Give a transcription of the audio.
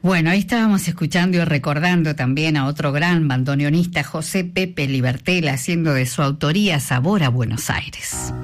Bueno, ahí estábamos escuchando y recordando también a otro gran bandoneonista, José Pepe Libertel, haciendo de su autoría Sabor a Buenos Aires.